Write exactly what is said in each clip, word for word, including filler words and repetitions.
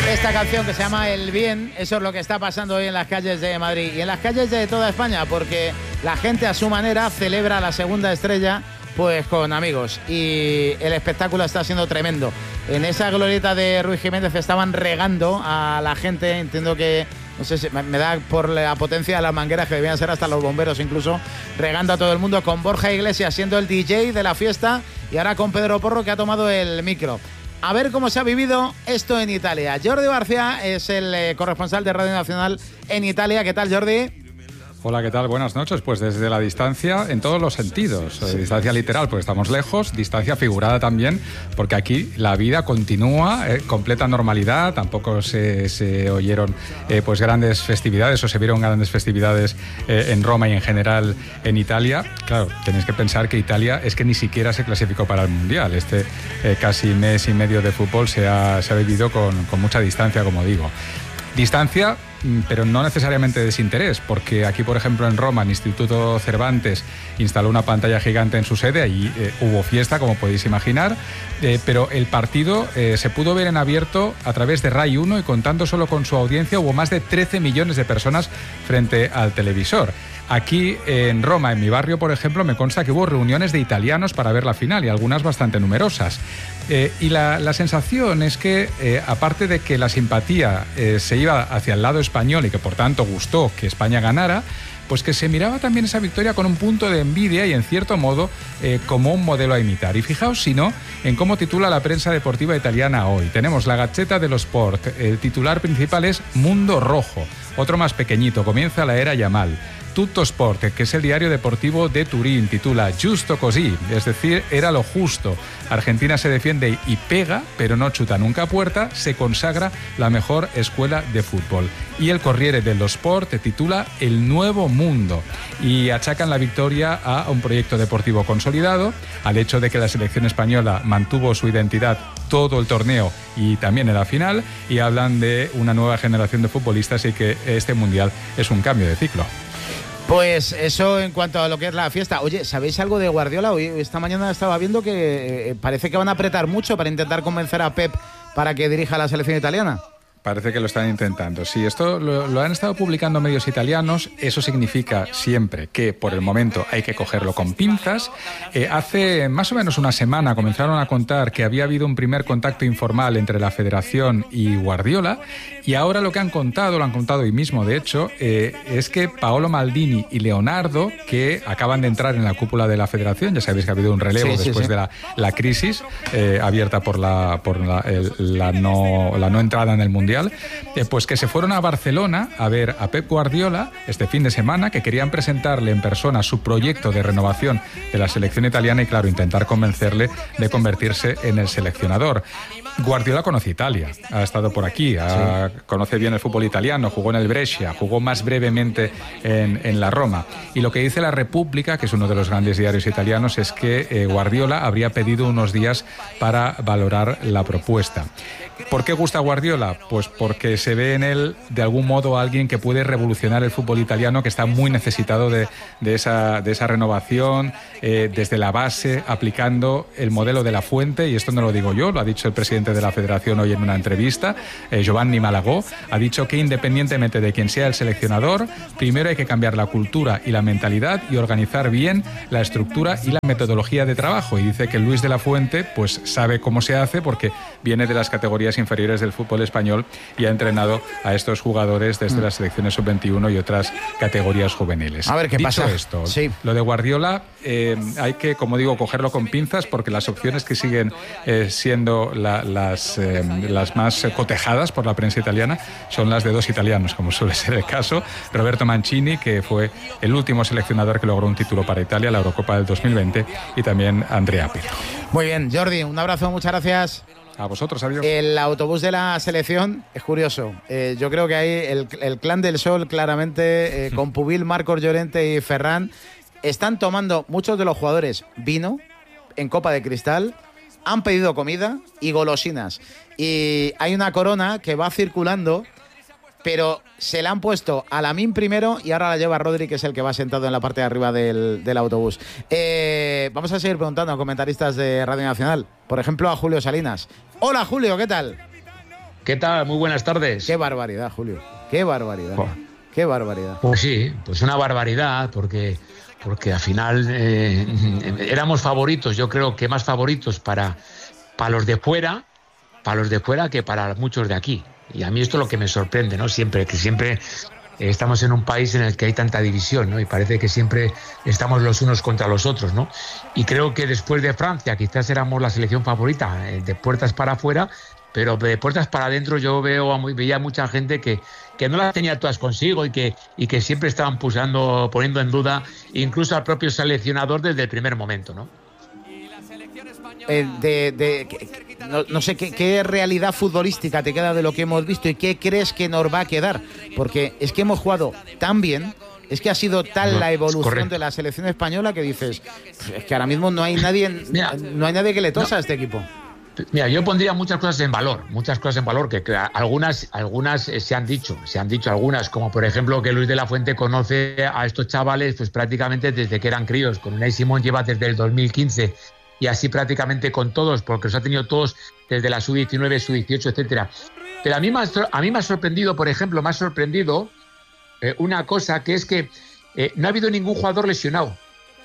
Esta canción que se llama El Bien, eso es lo que está pasando hoy en las calles de Madrid y en las calles de toda España, porque la gente a su manera celebra la segunda estrella pues con amigos y el espectáculo está siendo tremendo. En esa glorieta de Ruiz Jiménez estaban regando a la gente, entiendo que, no sé si me da por la potencia de las mangueras que debían ser hasta los bomberos incluso, regando a todo el mundo, con Borja Iglesias siendo el D J de la fiesta y ahora con Pedro Porro, que ha tomado el micro. A ver cómo se ha vivido esto en Italia. Jordi García es el eh, corresponsal de Radio Nacional en Italia. ¿Qué tal, Jordi? Hola, ¿qué tal? Buenas noches. Pues desde la distancia, en todos los sentidos. Sí. Distancia literal, porque estamos lejos. Distancia figurada también, porque aquí la vida continúa, eh, completa normalidad. Tampoco se, se oyeron eh, pues grandes festividades o se vieron grandes festividades eh, en Roma y en general en Italia. Claro, tenéis que pensar que Italia es que ni siquiera se clasificó para el Mundial. Este eh, casi mes y medio de fútbol se ha, se ha vivido con, con mucha distancia, como digo. Distancia, pero no necesariamente desinterés, porque aquí, por ejemplo, en Roma, el Instituto Cervantes instaló una pantalla gigante en su sede, allí eh, hubo fiesta, como podéis imaginar, eh, pero el partido eh, se pudo ver en abierto a través de Rai uno y contando solo con su audiencia hubo más de trece millones de personas frente al televisor. Aquí en Roma, en mi barrio, por ejemplo, me consta que hubo reuniones de italianos para ver la final y algunas bastante numerosas. Eh, y la, la sensación es que, eh, aparte de que la simpatía eh, se iba hacia el lado español y que por tanto gustó que España ganara, pues que se miraba también esa victoria con un punto de envidia y en cierto modo eh, como un modelo a imitar. Y fijaos si no en cómo titula la prensa deportiva italiana hoy. Tenemos la Gazzetta dello Sport, el titular principal es Mundo Rojo, otro más pequeñito, comienza la era Yamal. Tutto Sport, que es el diario deportivo de Turín, titula Giusto così, es decir, era lo justo. Argentina se defiende y pega, pero no chuta nunca a puerta, se consagra la mejor escuela de fútbol. Y el Corriere dello Sport titula El Nuevo Mundo y achacan la victoria a un proyecto deportivo consolidado, al hecho de que la selección española mantuvo su identidad todo el torneo y también en la final, y hablan de una nueva generación de futbolistas y que este mundial es un cambio de ciclo. Pues eso en cuanto a lo que es la fiesta. Oye, ¿sabéis algo de Guardiola? Hoy, esta mañana estaba viendo que eh, parece que van a apretar mucho para intentar convencer a Pep para que dirija la selección italiana. Parece que lo están intentando. Sí, esto lo, lo han estado publicando medios italianos. Eso significa siempre que por el momento hay que cogerlo con pinzas. Eh, hace más o menos una semana comenzaron a contar que había habido un primer contacto informal entre la Federación y Guardiola. Y ahora lo que han contado, lo han contado hoy mismo, de hecho, eh, es que Paolo Maldini y Leonardo, que acaban de entrar en la cúpula de la Federación, ya sabéis que ha habido un relevo sí, después sí, sí. de la, la crisis eh, abierta por la, por la, el, la, no, la no entrada en el Mundial, Eh, pues que se fueron a Barcelona a ver a Pep Guardiola este fin de semana, que querían presentarle en persona su proyecto de renovación de la selección italiana y, claro, intentar convencerle de convertirse en el seleccionador. Guardiola conoce Italia, ha estado por aquí, ha, sí. conoce bien el fútbol italiano, jugó en el Brescia, jugó más brevemente en, en la Roma. Y lo que dice La Repubblica, que es uno de los grandes diarios italianos, es que eh, Guardiola habría pedido unos días para valorar la propuesta. ¿Por qué gusta Guardiola? Pues porque se ve en él, de algún modo, alguien que puede revolucionar el fútbol italiano, que está muy necesitado de, de, esa, de esa renovación, eh, desde la base, aplicando el modelo de la Fuente, y esto no lo digo yo, lo ha dicho el presidente de la Federación hoy en una entrevista, eh, Giovanni Malagò, ha dicho que independientemente de quién sea el seleccionador, primero hay que cambiar la cultura y la mentalidad y organizar bien la estructura y la metodología de trabajo, y dice que Luis de la Fuente pues sabe cómo se hace porque viene de las categorías inferiores del fútbol español y ha entrenado a estos jugadores desde mm. las selecciones sub veintiuno y otras categorías juveniles. A ver qué Dicho pasa. esto, sí. lo de Guardiola eh, hay que, como digo, cogerlo con pinzas, porque las opciones que siguen eh, siendo la, las, eh, las más cotejadas por la prensa italiana son las de dos italianos, como suele ser el caso. Roberto Mancini, que fue el último seleccionador que logró un título para Italia, la Eurocopa del dos mil veinte, y también Andrea Pirlo. Muy bien, Jordi, un abrazo, muchas gracias. A vosotros, adiós. El autobús de la selección es curioso. Eh, yo creo que ahí el, el clan del Sol, claramente, eh, con Pubil, Marcos Llorente y Ferran, están tomando muchos de los jugadores vino en copa de cristal, han pedido comida y golosinas. Y hay una corona que va circulando, pero se la han puesto a Lamine primero y ahora la lleva Rodri, que es el que va sentado en la parte de arriba del, del autobús. Eh, vamos a seguir preguntando a comentaristas de Radio Nacional. Por ejemplo, a Julio Salinas. Hola, Julio, ¿qué tal? ¿Qué tal? Muy buenas tardes. Qué barbaridad, Julio. Qué barbaridad. Oh. Qué barbaridad. Pues sí, pues una barbaridad, porque, porque al final eh, éramos favoritos, yo creo que más favoritos para, para los de fuera, para los de fuera que para muchos de aquí. Y a mí esto es lo que me sorprende, ¿no? Siempre, que siempre estamos en un país en el que hay tanta división, ¿no? Y parece que siempre estamos los unos contra los otros, ¿no? Y creo que después de Francia quizás éramos la selección favorita, de puertas para afuera, pero de puertas para adentro yo veo a muy, veía mucha gente que, que no las tenía todas consigo y que, y que siempre estaban pusando, poniendo en duda incluso al propio seleccionador desde el primer momento, ¿no? Eh, de, de, no, no sé ¿qué, qué realidad futbolística te queda de lo que hemos visto y qué crees que nos va a quedar, porque es que hemos jugado tan bien, es que ha sido tal no, la evolución de la selección española que dices, es que ahora mismo no hay nadie, Mira, no hay nadie que le tosa no. a este equipo. Mira, yo pondría muchas cosas en valor, muchas cosas en valor, que, que algunas, algunas se han dicho, se han dicho algunas, como por ejemplo que Luis de la Fuente conoce a estos chavales pues prácticamente desde que eran críos, con Unai Simón lleva desde el dos mil quince y así prácticamente con todos, porque los ha tenido todos desde la sub diecinueve, sub dieciocho, etcétera. Pero a mí, me ha, a mí me ha sorprendido, por ejemplo, me ha sorprendido eh, una cosa, que es que eh, no ha habido ningún jugador lesionado.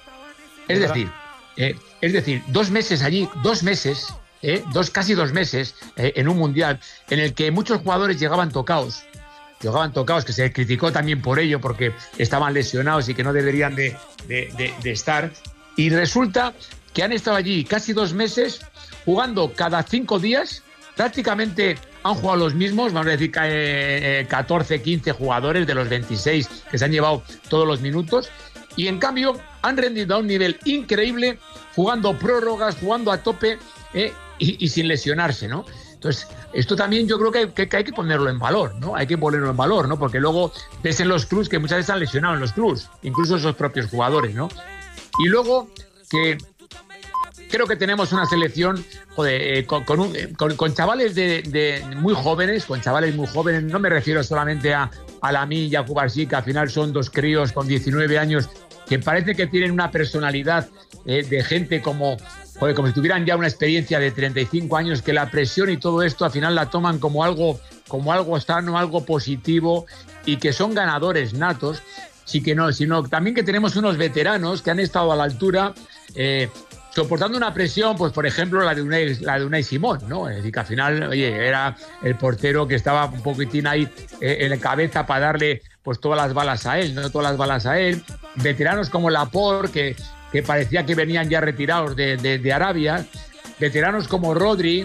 Es decir, eh, es decir, dos meses allí, dos meses... Eh, dos, casi dos meses eh, en un mundial en el que muchos jugadores llegaban tocados, llegaban tocados, que se criticó también por ello, porque estaban lesionados y que no deberían de, de, de, de estar. Y resulta que han estado allí casi dos meses jugando cada cinco días, prácticamente han jugado los mismos, vamos a decir eh, catorce, quince jugadores de los veintiséis que se han llevado todos los minutos, y en cambio han rendido a un nivel increíble, jugando prórrogas, jugando a tope, eh, Y, y sin lesionarse, ¿no? Entonces, esto también yo creo que, que, que hay que ponerlo en valor, ¿no? Hay que ponerlo en valor, ¿no? Porque luego ves en los clubs que muchas veces han lesionado en los clubs, incluso esos propios jugadores, ¿no? Y luego que creo que tenemos una selección joder, eh, con, con, un, con, con chavales de, de muy jóvenes, con chavales muy jóvenes, no me refiero solamente a, a Lamine y a Cubarsí, que al final son dos críos con diecinueve años que parece que tienen una personalidad eh, de gente como... Joder, como si tuvieran ya una experiencia de treinta y cinco años, que la presión y todo esto al final la toman como algo, como algo sano, algo positivo, y que son ganadores natos, sí que no, sino también que tenemos unos veteranos que han estado a la altura, eh, soportando una presión, pues por ejemplo la de Unai, la de Unai Simón, ¿no? Es decir, que al final, oye, era el portero que estaba un poquitín ahí eh, en la cabeza para darle pues todas las balas a él, no todas las balas a él. Veteranos como Laporte, que que parecía que venían ya retirados de, de, de Arabia, veteranos como Rodri,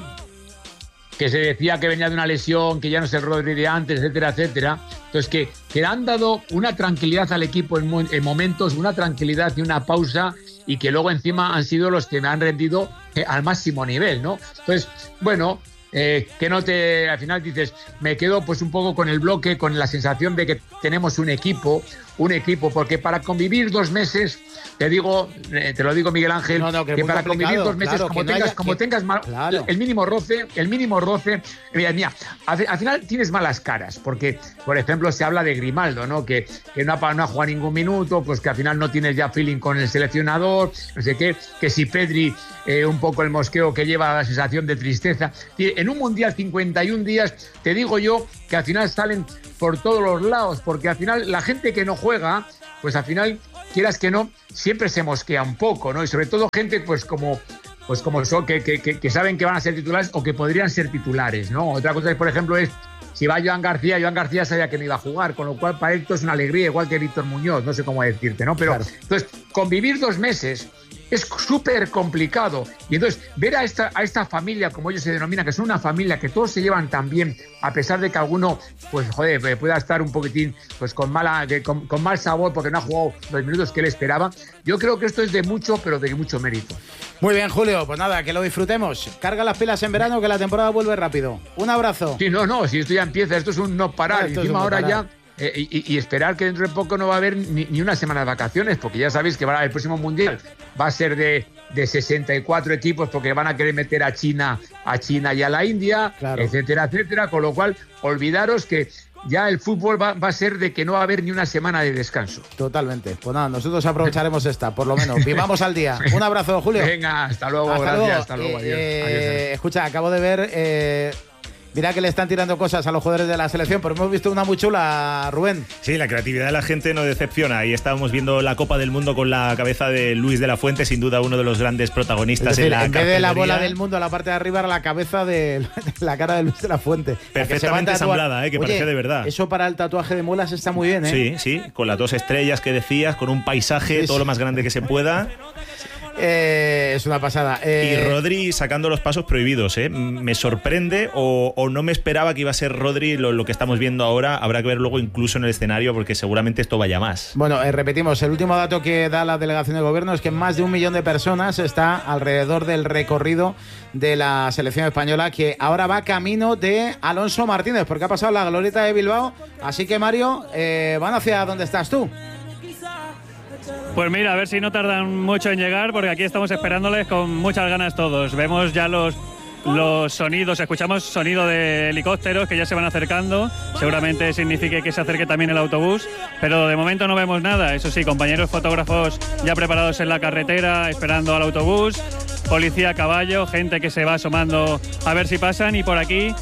que se decía que venía de una lesión, que ya no es el Rodri de antes, etcétera, etcétera. Entonces, que, que han dado una tranquilidad al equipo en, en momentos, una tranquilidad y una pausa, y que luego encima han sido los que me han rendido eh, al máximo nivel, ¿no? Entonces, bueno... Eh, que no te, al final dices, me quedo pues un poco con el bloque, con la sensación de que tenemos un equipo, un equipo, porque para convivir dos meses, te digo, eh, te lo digo Miguel Ángel, no, no, que, que para convivir dos meses, claro, como no tengas, haya, como que, tengas mal, claro. el mínimo roce, el mínimo roce, mira, mira al, al final tienes malas caras, porque, por ejemplo, se habla de Grimaldo, ¿no? Que, que no, ha, no ha jugado ningún minuto, pues que al final no tienes ya feeling con el seleccionador, no sé qué, que si Pedri, eh, un poco el mosqueo que lleva la sensación de tristeza. En un mundial cincuenta y un días, te digo yo que al final salen por todos los lados, porque al final la gente que no juega, pues al final, quieras que no, siempre se mosquea un poco, ¿no? Y sobre todo gente pues como pues como son, que, que, que saben que van a ser titulares o que podrían ser titulares, ¿no? Otra cosa es, por ejemplo, es si va Joan García, Joan García sabía que no iba a jugar, con lo cual para él esto es una alegría, igual que Víctor Muñoz, no sé cómo decirte, ¿no? Pero claro. Entonces, convivir dos meses es súper complicado. Y entonces, ver a esta, a esta familia, como ellos se denominan, que son una familia que todos se llevan tan bien, a pesar de que alguno, pues, joder, pueda estar un poquitín, pues, con mala, con, con mal sabor porque no ha jugado los minutos que él esperaba. Yo creo que esto es de mucho, pero de mucho mérito. Muy bien, Julio, pues nada, que lo disfrutemos. Carga las pilas en verano, que la temporada vuelve rápido. Un abrazo. Sí, no, no, si esto ya empieza, esto es un no parar. Ah, y encima ahora parar. ya... Eh, y, y esperar que dentro de poco no va a haber ni, ni una semana de vacaciones, porque ya sabéis que va a, el próximo mundial va a ser de, de sesenta y cuatro equipos, porque van a querer meter a China, a China y a la India, claro. etcétera, etcétera, con lo cual olvidaros que ya el fútbol va, va a ser de que no va a haber ni una semana de descanso. Totalmente. Pues nada, nosotros aprovecharemos esta, por lo menos. Vivamos al día. Un abrazo, Julio. Venga, hasta luego, hasta gracias, luego. hasta luego. Eh, Adiós. Eh, adiós, adiós. Escucha, acabo de ver... Eh, Mira que le están tirando cosas a los jugadores de la selección, pero hemos visto una muy chula, Rubén. Sí, la creatividad de la gente no decepciona. Ahí estábamos viendo la Copa del Mundo con la cabeza de Luis de la Fuente, sin duda uno de los grandes protagonistas. Es decir, en la en vez de la cartelería. bola del mundo, la parte de arriba era la cabeza de la cara de Luis de la Fuente. Perfectamente ensamblada, ¿eh? Que Oye, parecía de verdad. Eso para el tatuaje de muelas está muy bien, ¿eh? Sí, sí, con las dos estrellas que decías, con un paisaje Sí, todo sí. lo más grande que se pueda. Eh, es una pasada. Eh, Y Rodri sacando los pasos prohibidos, ¿eh? Me sorprende o, o no me esperaba que iba a ser Rodri lo, lo que estamos viendo ahora. Habrá que ver luego incluso en el escenario porque seguramente esto vaya más. Bueno, eh, repetimos, el último dato que da la delegación de gobierno es que más de un millón de personas está alrededor del recorrido de la selección española, que ahora va camino de Alonso Martínez, porque ha pasado la glorieta de Bilbao. Así que, Mario, eh, van hacia donde estás tú. Pues mira, a ver si no tardan mucho en llegar, porque aquí estamos esperándoles con muchas ganas todos. Vemos ya los, los sonidos, escuchamos sonido de helicópteros que ya se van acercando. Seguramente signifique que se acerque también el autobús, pero de momento no vemos nada. Eso sí, compañeros fotógrafos ya preparados en la carretera, esperando al autobús. Policía a caballo, gente que se va asomando a ver si pasan. Y por aquí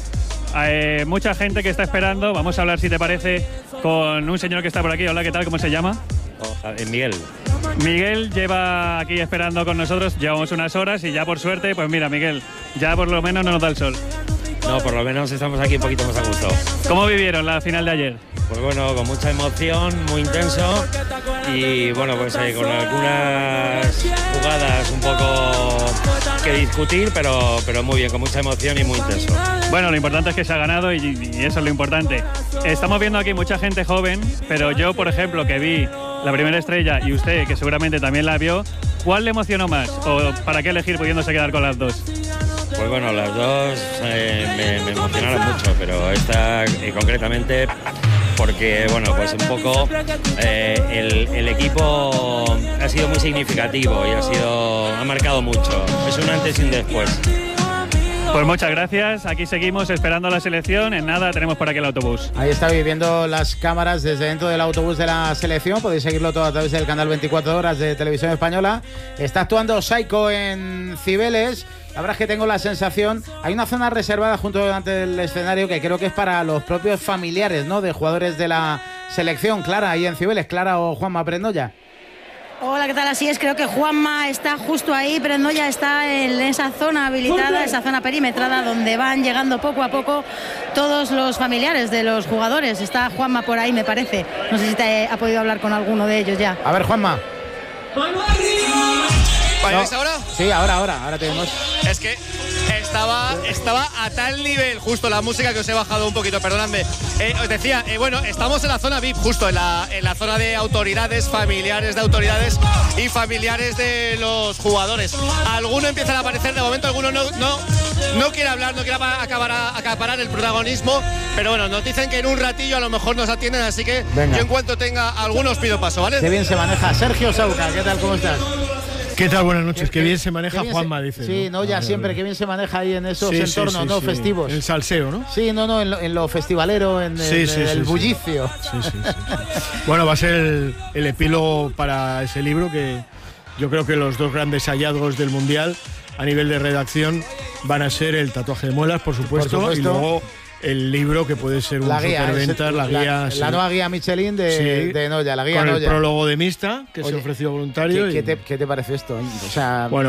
eh, mucha gente que está esperando. Vamos a hablar, si te parece, con un señor que está por aquí. Hola, ¿qué tal? ¿Cómo se llama? Miguel. Miguel lleva aquí esperando con nosotros, llevamos unas horas y ya por suerte, pues mira, Miguel, ya por lo menos no nos da el sol. No, por lo menos estamos aquí un poquito más a gusto. ¿Cómo vivieron la final de ayer? Pues bueno, con mucha emoción, muy intenso y bueno, pues eh, con algunas jugadas un poco que discutir, pero, pero muy bien, con mucha emoción y muy intenso. Bueno, lo importante es que se ha ganado y, y eso es lo importante. Estamos viendo aquí mucha gente joven, pero yo, por ejemplo, que vi la primera estrella y usted, que seguramente también la vio, ¿cuál le emocionó más? ¿O para qué elegir pudiéndose quedar con las dos? Pues bueno, las dos eh, me, me emocionaron mucho, pero esta eh, concretamente porque, bueno, pues un poco eh, el, el equipo ha sido muy significativo y ha sido ha marcado mucho. Es un antes y un después. Pues muchas gracias, aquí seguimos esperando a la selección, en nada tenemos por aquí el autobús. Ahí estáis viendo las cámaras desde dentro del autobús de la selección, podéis seguirlo todo a través del canal veinticuatro horas de Televisión Española. Está actuando Saiko en Cibeles. La verdad es que tengo la sensación, hay una zona reservada junto delante del escenario que creo que es para los propios familiares, ¿no?, de jugadores de la selección. Clara, ahí en Cibeles, Clara o Juanma Prendoya. Hola, ¿qué tal? Así es, creo que Juanma está justo ahí, Prendoya está en esa zona habilitada, esa zona perimetrada donde van llegando poco a poco todos los familiares de los jugadores. Está Juanma por ahí, me parece. No sé si te ha podido hablar con alguno de ellos ya. A ver, Juanma. ¿Vale, No. ¿ves ahora? Sí, ahora, ahora, ahora tenemos. Es que estaba, estaba a tal nivel, justo la música que os he bajado un poquito, perdonadme. Eh, os decía, eh, bueno, estamos en la zona V I P, justo en la, en la zona de autoridades, familiares de autoridades y familiares de los jugadores. Algunos empiezan a aparecer, de momento algunos no, no, no quiere hablar, no quiere acabar a, acaparar el protagonismo, pero bueno, nos dicen que en un ratillo a lo mejor nos atienden, así que Venga. yo en cuanto tenga algunos pido paso, ¿vale? Qué bien se maneja. Sergio Sauca, ¿qué tal? ¿Cómo estás? ¿Qué tal? Buenas noches. Qué, Qué- bien se maneja qué bien Juanma, se- dice. Sí, no, ya siempre, qué bien se maneja ahí en esos Sí, sí, entornos, sí, ¿no? sí. Festivos. El salseo, ¿no? Sí, no, no, en lo, en lo festivalero, en Sí, el, sí, el sí, sí. bullicio. Sí, sí, sí. Bueno, va a ser el, el epílogo para ese libro que yo creo que los dos grandes hallazgos del Mundial a nivel de redacción van a ser el tatuaje de muelas, por supuesto, supuesto. y luego el libro que puede ser un La guía, superventas, es- la guía. sí. la nueva guía Michelin de, Sí. de Noya, la guía Con el Noya. prólogo de Mista, que Oye, se ofreció voluntario. ¿Qué, y- qué te, qué te parece esto? O sea, Bueno,